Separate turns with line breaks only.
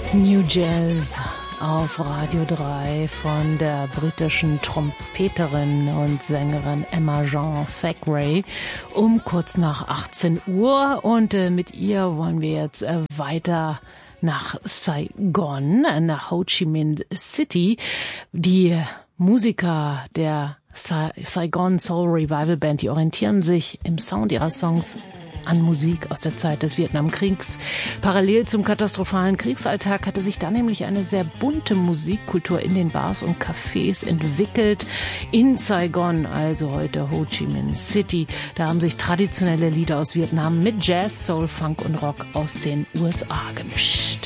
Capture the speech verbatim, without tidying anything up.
New Jazz auf Radio drei von der britischen Trompeterin und Sängerin Emma Jean Thackeray um kurz nach achtzehn Uhr. Und äh, mit ihr wollen wir jetzt äh, weiter nach Saigon, nach Ho Chi Minh City. Die Musiker der Sa- Saigon Soul Revival Band, die orientieren sich im Sound ihrer Songs an Musik aus der Zeit des Vietnamkriegs. Parallel zum katastrophalen Kriegsalltag hatte sich da nämlich eine sehr bunte Musikkultur in den Bars und Cafés entwickelt. In Saigon, also heute Ho Chi Minh City, da haben sich traditionelle Lieder aus Vietnam mit Jazz, Soul, Funk und Rock aus den U S A gemischt.